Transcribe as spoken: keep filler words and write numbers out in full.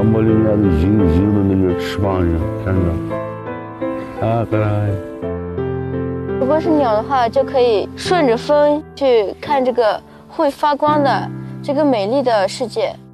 小茉莉那样的银银的那个翅膀上，看着啊，可爱。 如果是鸟的话，就可以顺着风去看这个会发光的这个美丽的世界。